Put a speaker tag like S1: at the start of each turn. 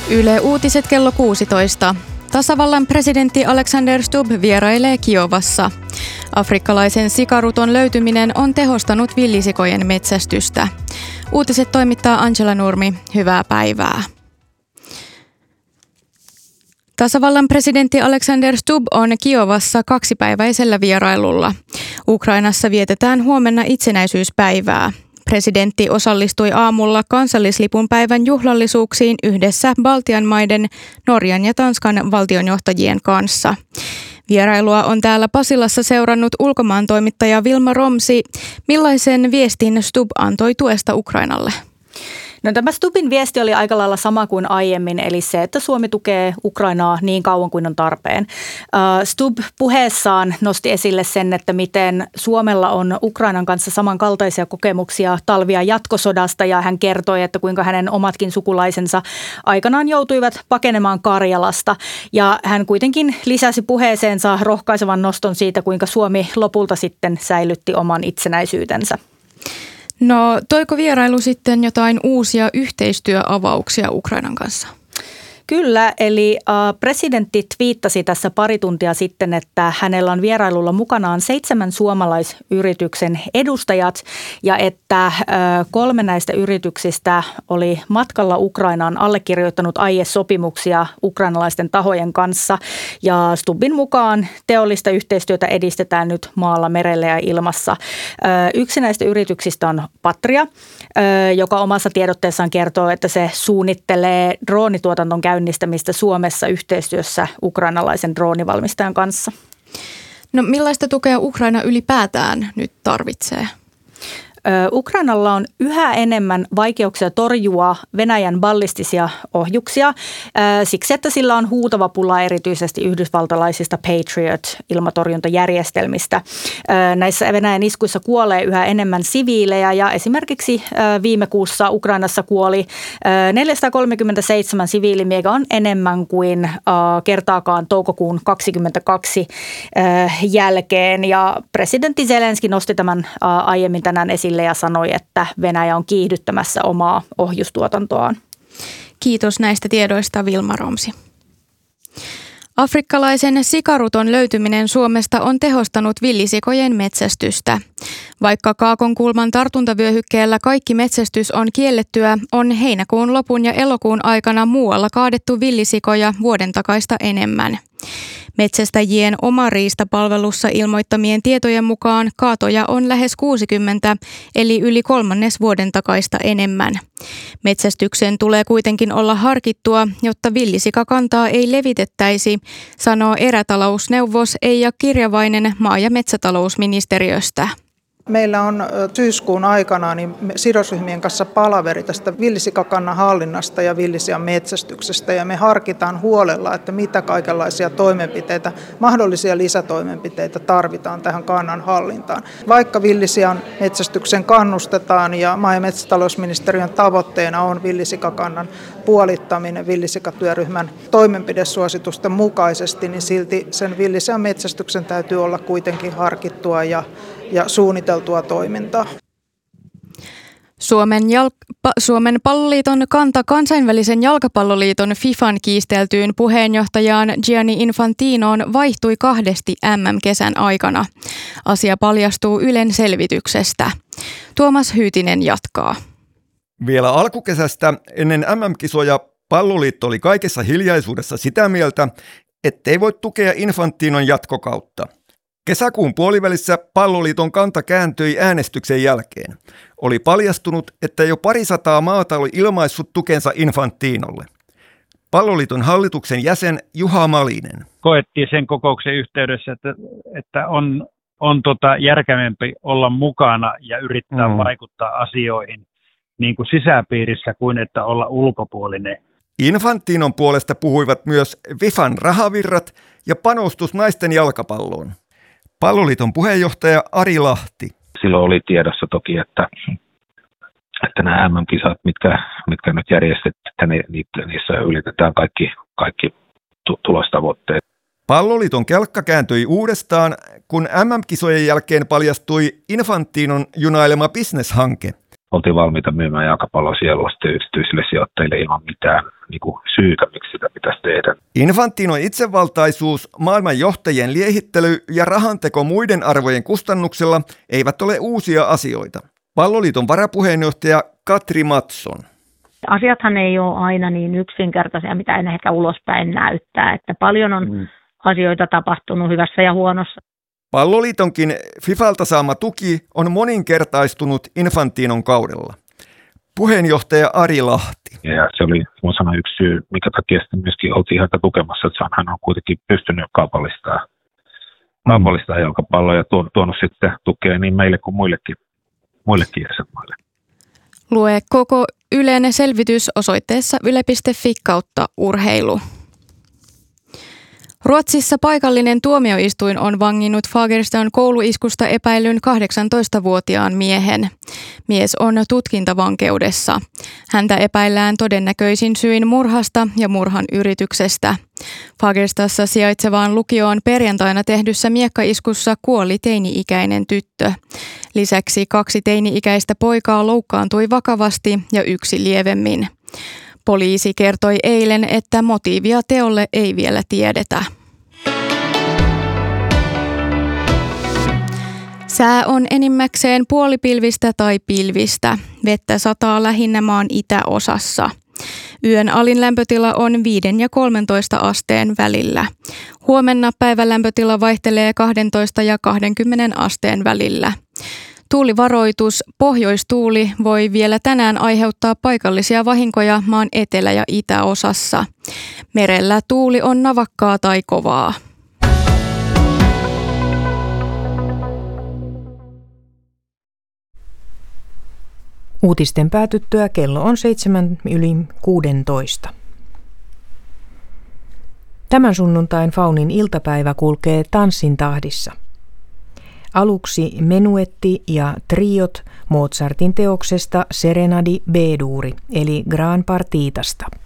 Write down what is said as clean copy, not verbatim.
S1: Yle Uutiset kello 16. Tasavallan presidentti Alexander Stubb vierailee Kiovassa. Afrikkalaisen sikaruton löytyminen on tehostanut villisikojen metsästystä. Uutiset toimittaa Angela Nurmi. Hyvää päivää. Tasavallan presidentti Alexander Stubb on Kiovassa kaksipäiväisellä vierailulla. Ukrainassa vietetään huomenna itsenäisyyspäivää. Presidentti osallistui aamulla kansallislipun päivän juhlallisuuksiin yhdessä Baltian maiden, Norjan ja Tanskan valtionjohtajien kanssa. Vierailua on täällä Pasilassa seurannut ulkomaantoimittaja Vilma Romsi. Millaisen viestin Stubb antoi tuesta Ukrainalle?
S2: No, tämä Stubbin viesti oli aika lailla sama kuin aiemmin, eli se, että Suomi tukee Ukrainaa niin kauan kuin on tarpeen. Stubb puheessaan nosti esille sen, että miten Suomella on Ukrainan kanssa samankaltaisia kokemuksia talvia jatkosodasta, ja hän kertoi, että kuinka hänen omatkin sukulaisensa aikanaan joutuivat pakenemaan Karjalasta. Ja hän kuitenkin lisäsi puheeseensa rohkaisevan noston siitä, kuinka Suomi lopulta sitten säilytti oman itsenäisyytensä.
S1: No, toiko vierailu sitten jotain uusia yhteistyöavauksia Ukrainan kanssa?
S2: Kyllä, eli presidentti twiittasi tässä pari tuntia sitten, että hänellä on vierailulla mukanaan 7 suomalaisyrityksen edustajat ja että 3 näistä yrityksistä oli matkalla Ukrainaan allekirjoittanut aiesopimuksia ukrainalaisten tahojen kanssa. Ja Stubbin mukaan teollista yhteistyötä edistetään nyt maalla, merellä ja ilmassa. Yksi näistä yrityksistä on Patria, joka omassa tiedotteessaan kertoo, että se suunnittelee droonituotanton käynnistämistä Suomessa yhteistyössä ukrainalaisen droonivalmistajan kanssa.
S1: No, millaista tukea Ukraina ylipäätään nyt tarvitsee?
S2: Ukrainalla on yhä enemmän vaikeuksia torjua Venäjän ballistisia ohjuksia siksi, että sillä on huutava pula erityisesti yhdysvaltalaisista Patriot-ilmatorjuntajärjestelmistä. Näissä Venäjän iskuissa kuolee yhä enemmän siviilejä ja esimerkiksi viime kuussa Ukrainassa kuoli 437 siviilimiä, mikä on enemmän kuin kertaakaan toukokuun 2022 jälkeen. Ja presidentti Zelenski nosti tämän aiemmin tänään esille ja sanoi, että Venäjä on kiihdyttämässä omaa ohjustuotantoaan.
S1: Kiitos näistä tiedoista, Vilma Romsi. Afrikkalaisen sikaruton löytyminen Suomesta on tehostanut villisikojen metsästystä. Vaikka Kaakonkulman tartuntavyöhykkeellä kaikki metsästys on kiellettyä, on heinäkuun lopun ja elokuun aikana muualla kaadettu villisikoja vuoden takaista enemmän. Metsästäjien oma riistapalvelussa ilmoittamien tietojen mukaan kaatoja on lähes 60, eli yli 1/3 vuoden takaista enemmän. Metsästyksen tulee kuitenkin olla harkittua, jotta villisikakantaa ei levitettäisi, sanoo erätalousneuvos Eija Kirjavainen maa- ja metsätalousministeriöstä.
S3: Meillä on syyskuun aikana sidosryhmien kanssa palaveri tästä villisikakannan hallinnasta ja villisian metsästyksestä, ja me harkitaan huolella, että mitä kaikenlaisia toimenpiteitä, mahdollisia lisätoimenpiteitä tarvitaan tähän kannan hallintaan. Vaikka villisian metsästyksen kannustetaan ja maa- ja metsätalousministeriön tavoitteena on villisikakannan puolittaminen villisikatyöryhmän toimenpidesuositusten mukaisesti, niin silti sen villisian metsästyksen täytyy olla kuitenkin harkittua ja suunniteltua toimintaa.
S1: Suomen palloliiton kanta kansainvälisen jalkapalloliiton FIFAn kiisteltyyn puheenjohtajaan Gianni Infantinoon vaihtui 2 MM-kesän aikana. Asia paljastuu Ylen selvityksestä. Tuomas Hyytinen jatkaa.
S4: Vielä alkukesästä ennen MM-kisoja palloliitto oli kaikessa hiljaisuudessa sitä mieltä, ettei voi tukea Infantinon jatkokautta. Kesäkuun puolivälissä palloliiton kanta kääntyi äänestyksen jälkeen. Oli paljastunut, että jo 200 maata oli ilmaissut tukensa Infantinolle. Palloliiton hallituksen jäsen Juha Malinen.
S5: Koettiin sen kokouksen yhteydessä, että on järkevämpi olla mukana ja yrittää vaikuttaa asioihin niin kuin sisäpiirissä kuin että olla ulkopuolinen.
S4: Infantinon puolesta puhuivat myös FIFAn rahavirrat ja panostus naisten jalkapalloon. Palloliiton puheenjohtaja Ari Lahti.
S6: Silloin oli tiedossa toki, että nämä MM-kisat, mitkä nyt järjestetään, niissä ylitetään kaikki tulostavoitteet.
S4: Palloliiton kelkka kääntyi uudestaan, kun MM-kisojen jälkeen paljastui Infantinon junailema bisneshanke.
S6: oltiin valmiita myymään jalkapallon sielua yksityisille sijoittajille ilman mitään niin kuin syytä, miksi sitä pitäisi tehdä.
S4: Infantinon itsevaltaisuus, maailman johtajien liehittely ja rahanteko muiden arvojen kustannuksella eivät ole uusia asioita. Palloliiton varapuheenjohtaja Katri Mattsson.
S7: Asiathan ei ole aina niin yksinkertaisia, mitä en ehkä ulospäin näyttää, että paljon on asioita tapahtunut hyvässä ja huonossa.
S4: Palloliitonkin FIFAlta saama tuki on moninkertaistunut Infantinon kaudella. Puheenjohtaja Ari Lahti.
S6: Ja se oli, voin sanoa, yksi syy, mikä takia sitten myöskin oltiin häntä tukemassa, että hän on kuitenkin pystynyt kaupallistamaan jalkapalloa ja tuonut sitten tukea niin meille kuin muillekin jäsenmaille.
S1: Lue koko Ylen selvitys osoitteessa yle.fi/urheilu. Ruotsissa paikallinen tuomioistuin on vanginnut Fagerstan kouluiskusta epäillyn 18-vuotiaan miehen. Mies on tutkintavankeudessa. Häntä epäillään todennäköisin syin murhasta ja murhan yrityksestä. Fagerstassa sijaitsevaan lukioon perjantaina tehdyssä miekkaiskussa kuoli teini-ikäinen tyttö. Lisäksi 2 teini-ikäistä poikaa loukkaantui vakavasti ja 1 lievemmin. Poliisi kertoi eilen, että motiivia teolle ei vielä tiedetä. Sää on enimmäkseen puolipilvistä tai pilvistä. Vettä sataa lähinnä maan itäosassa. Yön alin lämpötila on 5 ja 13 asteen välillä. Huomenna päivän lämpötila vaihtelee 12 ja 20 asteen välillä. Tuulivaroitus, pohjoistuuli voi vielä tänään aiheuttaa paikallisia vahinkoja maan etelä- ja itäosassa. Merellä tuuli on navakkaa tai kovaa.
S8: Uutisten päätyttyä kello on 7:16. Tämän sunnuntain Faunin iltapäivä kulkee tanssin tahdissa. Aluksi menuetti ja triot Mozartin teoksesta Serenadi B-duuri eli Gran Partitasta.